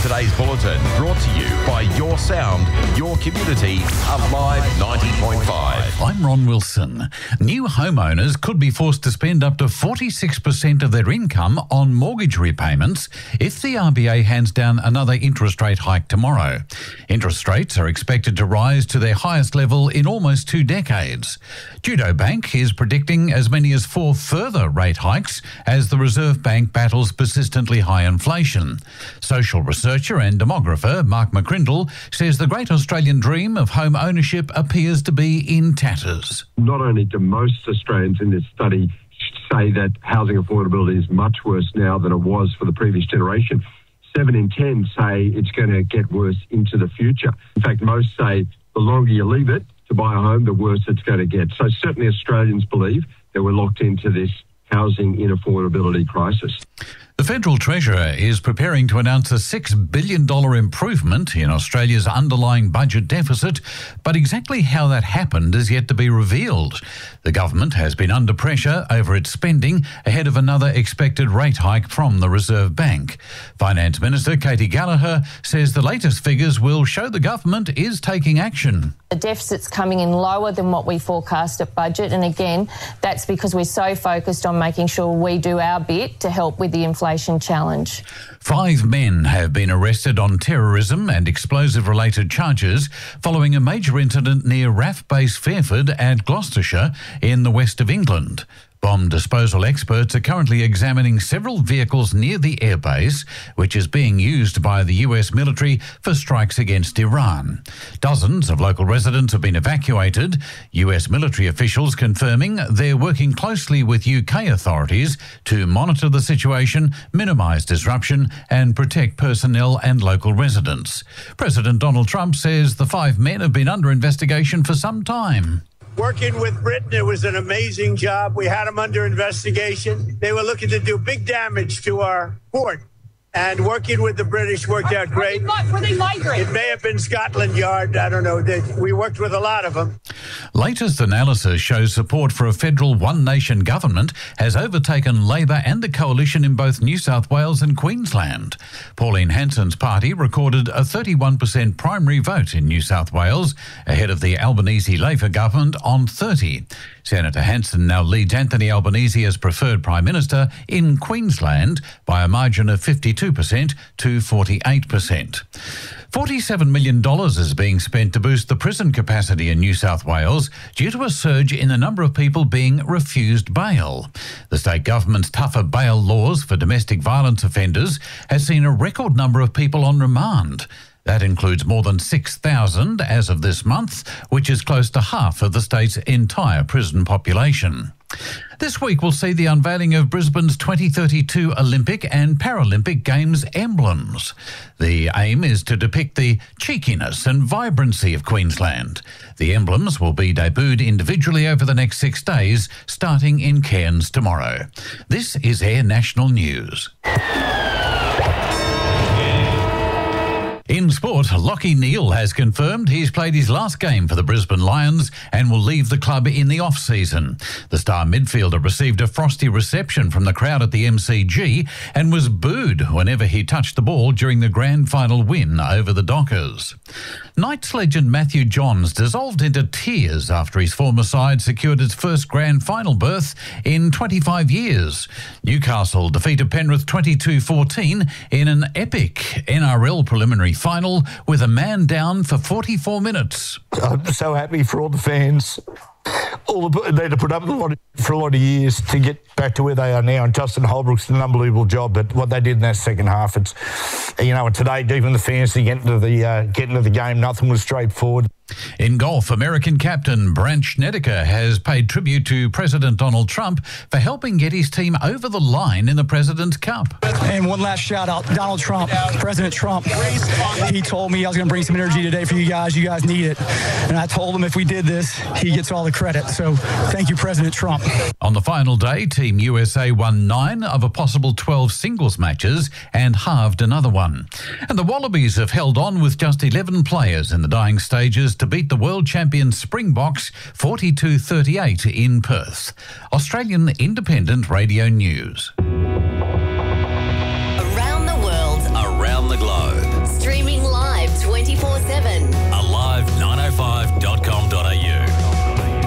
Today's bulletin brought to you by Your Sound, Your Community, Alive 90.5. I'm Ron Wilson. New homeowners could be forced to spend up to 46% of their income on mortgage repayments if the RBA hands down another interest rate hike tomorrow. Interest rates are expected to rise to their highest level in almost 2 decades. Judo Bank is predicting as many as 4 further rate hikes as the Reserve Bank battles persistently high inflation. Social researcher and demographer Mark McCrindle says the great Australian dream of home ownership appears to be in tatters. Not only do most Australians in this study say that housing affordability is much worse now than it was for the previous generation, 7 in 10 say it's going to get worse into the future. In fact, most say the longer you leave it to buy a home, the worse it's going to get. So certainly Australians believe that we're locked into this housing inaffordability crisis. The Federal Treasurer is preparing to announce a $6 billion improvement in Australia's underlying budget deficit, but exactly how that happened is yet to be revealed. The government has been under pressure over its spending ahead of another expected rate hike from the Reserve Bank. Finance Minister Katie Gallagher says the latest figures will show the government is taking action. The deficit's coming in lower than what we forecast at budget, and again, that's because we're so focused on making sure we do our bit to help with the inflation challenge. 5 men have been arrested on terrorism and explosive-related charges following a major incident near RAF Base Fairford at Gloucestershire in the west of England. Bomb disposal experts are currently examining several vehicles near the airbase, which is being used by the US military for strikes against Iran. Dozens of local residents have been evacuated, US military officials confirming they're working closely with UK authorities to monitor the situation, minimise disruption and protect personnel and local residents. President Donald Trump says the 5 men have been under investigation for some time. Working with Britain, it was an amazing job. We had them under investigation. They were looking to do big damage to our port. And working with the British worked out great. Were they migrants? It may have been Scotland Yard. I don't know. We worked with a lot of them. Latest analysis shows support for a federal one-nation government has overtaken Labor and the coalition in both New South Wales and Queensland. Pauline Hanson's party recorded a 31% primary vote in New South Wales, ahead of the Albanese Labor government on 30%. Senator Hanson now leads Anthony Albanese as preferred Prime Minister in Queensland by a margin of 52% to 48%. $47 million is being spent to boost the prison capacity in New South Wales due to a surge in the number of people being refused bail. The state government's tougher bail laws for domestic violence offenders has seen a record number of people on remand. That includes more than 6,000 as of this month, which is close to half of the state's entire prison population. This week will see the unveiling of Brisbane's 2032 Olympic and Paralympic Games emblems. The aim is to depict the cheekiness and vibrancy of Queensland. The emblems will be debuted individually over the next 6 days, starting in Cairns tomorrow. This is Air National News. In sport, Lachie Neale has confirmed he's played his last game for the Brisbane Lions and will leave the club in the off-season. The star midfielder received a frosty reception from the crowd at the MCG and was booed whenever he touched the ball during the grand final win over the Dockers. Knights legend Matthew Johns dissolved into tears after his former side secured its first grand final berth in 25 years. Newcastle defeated Penrith 22-14 in an epic NRL preliminary final with a man down for 44 minutes. I'm so happy for all the fans. They had to put up for a lot of years to get back to where they are now. And Justin Holbrook's did an unbelievable job. But what they did in that second half, it's, and today, even the fans to get into the game, nothing was straightforward. In golf, American captain Brandt Snedeker has paid tribute to President Donald Trump for helping get his team over the line in the President's Cup. And one last shout out, Donald Trump, President Trump. He told me I was going to bring some energy today for you guys. You guys need it. And I told him if we did this, he gets all the credit. So thank you, President Trump. On the final day, Team USA won 9 of a possible 12 singles matches and halved another one. And the Wallabies have held on with just 11 players in the dying stages to beat the world champion Springboks 42-38 in Perth. Australian Independent Radio News.